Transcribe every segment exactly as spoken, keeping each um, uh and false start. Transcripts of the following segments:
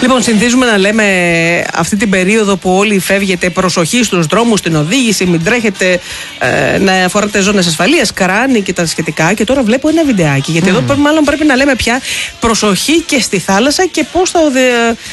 Λοιπόν, συνηθίζουμε να λέμε αυτή την περίοδο που όλοι φεύγετε, προσοχή στους δρόμους, στην οδήγηση, μην τρέχετε, ε, να φοράτε ζώνες ασφαλείας, κράνη και τα σχετικά. Και τώρα βλέπω ένα βιντεάκι. Γιατί mm. εδώ μάλλον πρέπει να λέμε πια προσοχή και στη θάλασσα και πώς θα οδη,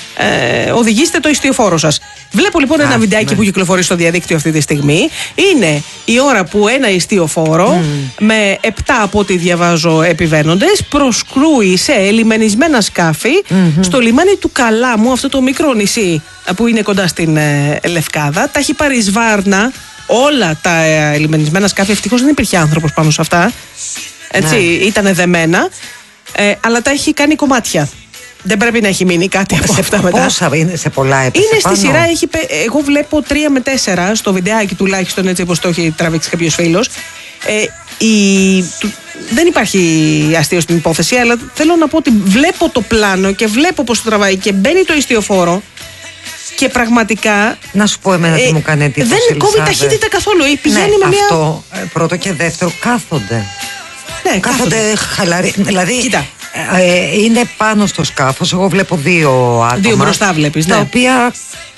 ε, οδηγήσετε το ιστιοφόρο σας. Βλέπω λοιπόν ένα βιντεάκι ναι. που κυκλοφορεί στο διαδίκτυο αυτή τη στιγμή. Είναι η ώρα που ένα ιστιοφόρο mm. με επτά από ό,τι διαβάζω επιβαίνοντες προσκρούει σε ελιμενισμένα σκάφη mm-hmm. στο λιμάνι του Καλάμου, αυτό το μικρό νησί που είναι κοντά στην ε, Λευκάδα. Τα έχει πάρει σβάρνα όλα τα ε, ελιμενισμένα σκάφη. Ευτυχώς δεν υπήρχε άνθρωπος πάνω σε αυτά. Έτσι, ναι. ήταν δεμένα. Ε, αλλά τα έχει κάνει κομμάτια. Δεν πρέπει να έχει μείνει κάτι από σε αυτά μετά. Πόσα είναι, σε πολλά έπεσε είναι πάνω. Στη σειρά, έχει, εγώ βλέπω τρία με τέσσερα στο βιντεάκι τουλάχιστον, έτσι όπως το έχει τραβήξει κάποιος φίλος. Ε, η, του, δεν υπάρχει αστείο στην υπόθεση, αλλά θέλω να πω ότι βλέπω το πλάνο και βλέπω πως το τραβάει και μπαίνει το ιστιοφόρο και πραγματικά. Να σου πω εμένα ε, τι μου κάνει εντύπωση. Δεν κόβει ταχύτητα καθόλου. Πηγαίνει ναι, με μια. Αυτό πρώτο και δεύτερο κάθονται. Ναι, κάθονται, κάθονται χαλαροί. Δηλαδή. Κοίτα. Ε, είναι πάνω στο σκάφος. Εγώ βλέπω δύο άτομα. Δύο μπροστά βλέπεις, ναι. Τα οποία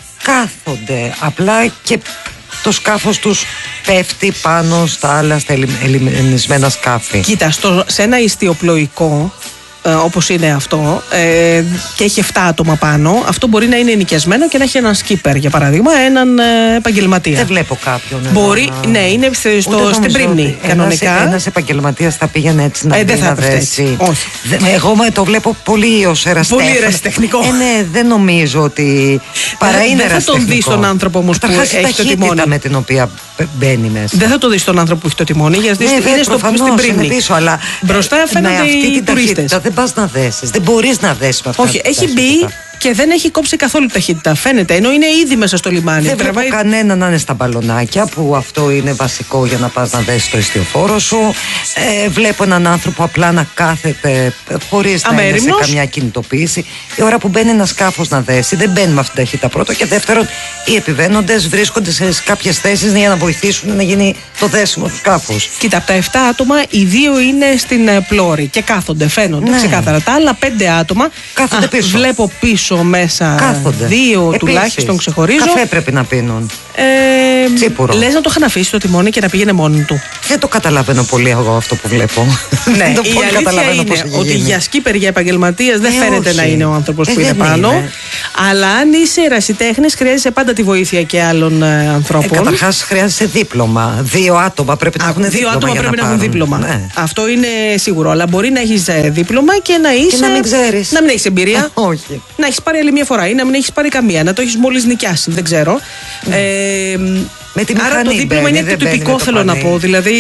κάθονται απλά και το σκάφος τους πέφτει πάνω στα άλλα, στα ελιμενισμένα σκάφη. Κοίτα, στο, σε ένα ιστιοπλοϊκό ε, όπως είναι αυτό ε, και έχει επτά άτομα πάνω, αυτό μπορεί να είναι ενοικιασμένο και να έχει έναν σκίπερ, για παράδειγμα, έναν ε, επαγγελματία. Δεν βλέπω κάποιον. Μπορεί, να... ναι, είναι στο, στην Πρίμνη κανονικά. Ένας, ένας επαγγελματίας θα πήγαινε έτσι να, ε, δεν θα δέσει. Όχι. Δε, εγώ το βλέπω πολύ ως ερασιτέχνη. Πολύ ερασιτεχνικό. Ε, ναι, δεν νομίζω ότι παρά είναι ερασιτεχνικό. Δεν θα τον δεις τον άνθρωπο όμως που έχει το τιμόνι. Με την οποία μπαίνει μέσα. Δεν θα το δεις τον άνθρωπο που έχει το τιμόνι, γιατί ναι, είναι στο, στην Πρίμνη. Πίσω, αλλά μπροστά φαίνονται οι τουρίστες. Δεν πας να δέσεις. Δεν μπορείς να δέσεις με αυτά. Όχι, έχει μπει και δεν έχει κόψει καθόλου ταχύτητα. Φαίνεται, ενώ είναι ήδη μέσα στο λιμάνι. Δεν βλέπω κανένα να είναι στα μπαλονάκια, που αυτό είναι βασικό για να πας να δέσεις το ιστιοφόρο σου. Ε, βλέπω έναν άνθρωπο απλά να κάθεται χωρίς να είναι σε καμιά κινητοποίηση. Η ώρα που μπαίνει ένα σκάφος να δέσει, δεν μπαίνει με αυτήν την ταχύτητα πρώτο. Και δεύτερον, οι επιβαίνοντες βρίσκονται σε κάποιες θέσεις για να βοηθήσουν να γίνει το δέσιμο του σκάφους. Κοίτα, από τα επτά άτομα, οι δύο είναι στην πλώρη και κάθονται, φαίνονται ναι. ξεκάθαρα. Τα άλλα πέντε άτομα κάθονται πίσω. Βλέπω πίσω μέσα κάθονται. Δύο Επίσης, τουλάχιστον ξεχωρίζω. Καφέ πρέπει να πίνουν. Ε, Τσίπουρο. Λες να το είχαν αφήσει το τιμόνι και να πήγαινε μόνο του. Δεν το καταλαβαίνω πολύ εγώ αυτό που βλέπω. Ναι, το η αλήθεια είναι ότι για σκύπερ, για επαγγελματίας δεν ε, φαίνεται όχι. να είναι ο άνθρωπος ε, που είναι πάνω. Είναι. Αλλά αν είσαι ερασιτέχνης, χρειάζεσαι πάντα τη βοήθεια και άλλων ε, ανθρώπων. Ε, Καταρχάς χρειάζεσαι δίπλωμα. Δύο άτομα πρέπει να έχουν δίπλωμα. Δύο άτομα πρέπει να έχουν δίπλωμα. Ναι. Αυτό είναι σίγουρο. Αλλά μπορεί να έχεις δίπλωμα και να είσαι. Και να μην ξέρεις. Να μην έχεις εμπειρία. Όχι. Να έχεις πάρει άλλη μια φορά ή να μην έχεις πάρει καμία. Να το έχεις μόλις νοικιάσει. Δεν ξέρω. Ναι. Ε, με τη άρα το δίπλωμα μπαίνει, είναι τυπικό, θέλω να πω. Δηλαδή,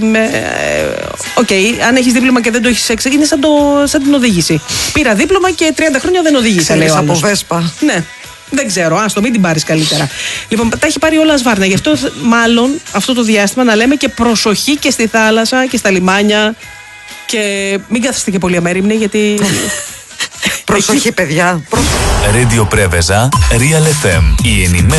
οκ, ε, okay, αν έχεις δίπλωμα και δεν το έχεις εξηγήσει, είναι σαν, το, σαν την οδήγηση. Πήρα δίπλωμα και τριάντα χρόνια δεν οδήγησα. Ξέρεις από Βέσπα. Ναι. Δεν ξέρω, άστο, μην την πάρεις καλύτερα. Λοιπόν, τα έχει πάρει όλα σβάρνα. Γι' αυτό μάλλον αυτό το διάστημα να λέμε και προσοχή και στη θάλασσα και στα λιμάνια. Και μην κάθεστε και πολύ αμέριμνοι, γιατί. Προσοχή, παιδιά. Radio Preveza, Real εφ εμ. Η ενημέρωση.